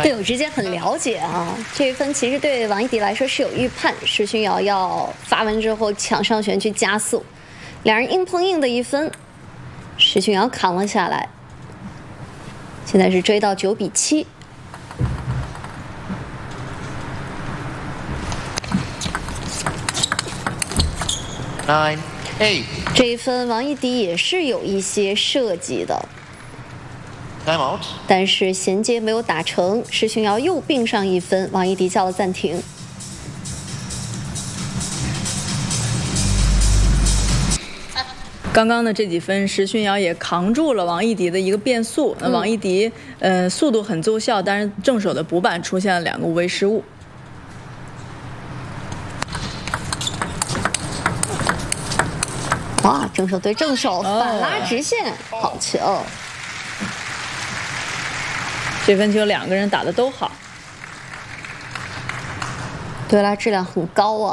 队友之间很了解啊，这一分其实对王艺迪来说是有预判，石勋瑶要发完之后抢上旋去加速，两人硬碰硬的一分，石勋瑶扛了下来，现在是追到9比7。 9, 8。 这一分王艺迪也是有一些设计的。 Time out。 但是衔接没有打成，石勋瑶又并上一分，王艺迪叫了暂停。 刚刚的这几分，石勋瑶也扛住了王艺迪的一个变速。那王艺迪速度很奏效，但是正手的补板出现了2个无谓失误。 哇，正手对正手，反拉直线，好球！ 这分球2个人打得都好， 对拉质量很高啊。